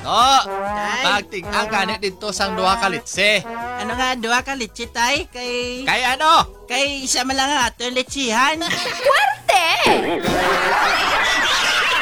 No, Tay. magting-ang ganit dito sang duha ka litse. Ano nga, duha ka litsi, tay? Kay Kay ano? isa man lang ang ato litsihan. Puwerte!